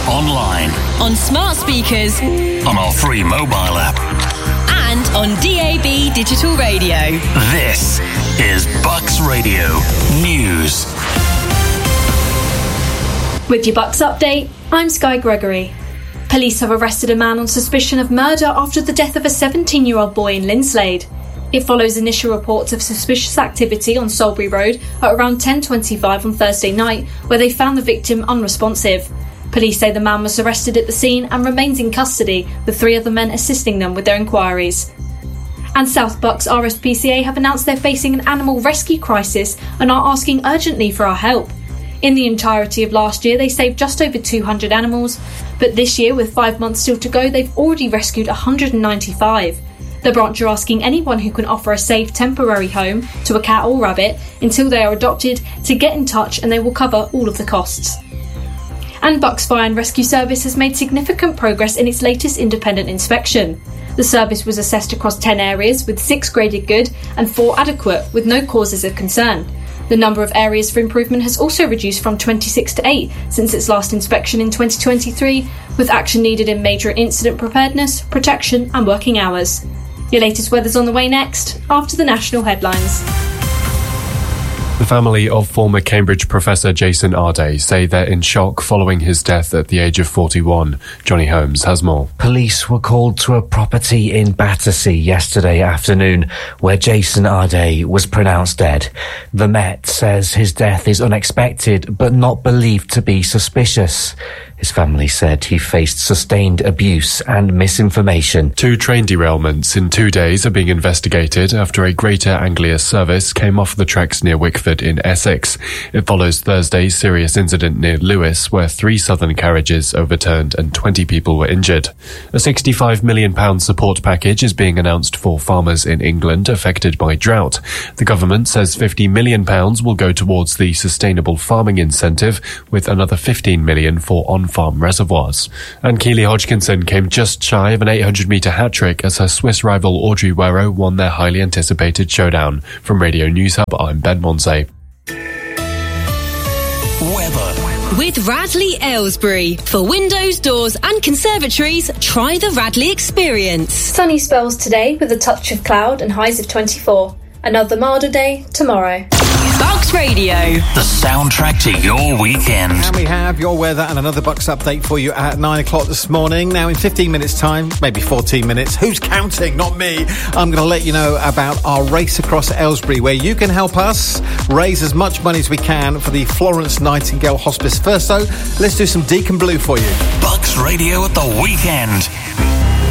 online, on smart speakers, on our free mobile app, and on DAB digital radio. This is Bucks Radio News. With your Bucks update, I'm Sky Gregory. Police have arrested a man on suspicion of murder after the death of a 17-year-old boy in Linslade. It follows initial reports of suspicious activity on Salisbury Road at around 10:25 on Thursday night, where they found the victim unresponsive. Police say the man was arrested at the scene and remains in custody, with 3 other men assisting them with their inquiries. And South Bucks RSPCA have announced they're facing an animal rescue crisis and are asking urgently for our help. In the entirety of last year, they saved just over 200 animals, but this year, with 5 months still to go, they've already rescued 195. The branch are asking anyone who can offer a safe temporary home to a cat or rabbit until they are adopted to get in touch, and they will cover all of the costs. And Bucks Fire and Rescue Service has made significant progress in its latest independent inspection. The service was assessed across 10 areas, with 6 graded good and 4 adequate, with no causes of concern. The number of areas for improvement has also reduced from 26 to 8 since its last inspection in 2023, with action needed in major incident preparedness, protection and working hours. Your latest weather's on the way next, after the national headlines. The family of former Cambridge professor Jason Arday say they're in shock following his death at the age of 41. Johnny Holmes has more. Police were called to a property in Battersea yesterday afternoon where Jason Arday was pronounced dead. The Met says his death is unexpected but not believed to be suspicious. His family said he faced sustained abuse and misinformation. 2 train derailments in 2 days are being investigated after a Greater Anglia service came off the tracks near Wickford in Essex. It follows Thursday's serious incident near Lewes, where 3 southern carriages overturned and 20 people were injured. A £65 million support package is being announced for farmers in England affected by drought. The government says £50 million will go towards the Sustainable Farming Incentive, with another £15 million for on-farm reservoirs. And Keely Hodgkinson came just shy of an 800-metre hat-trick as her Swiss rival Audrey Werro won their highly anticipated showdown. From Radio News Hub, I'm Ben Monse. Weather. With Radley Aylesbury. For windows, doors and conservatories, try the Radley experience. Sunny spells today with a touch of cloud and highs of 24. Another milder day tomorrow. Bucks Radio. The soundtrack to your weekend. And we have your weather and another Bucks update for you at 9 o'clock this morning. Now in 15 minutes time, maybe 14 minutes, who's counting? Not me. I'm going to let you know about our race across Aylesbury, where you can help us raise as much money as we can for the Florence Nightingale Hospice. First though, let's do some Deacon Blue for you. Bucks Radio at the weekend.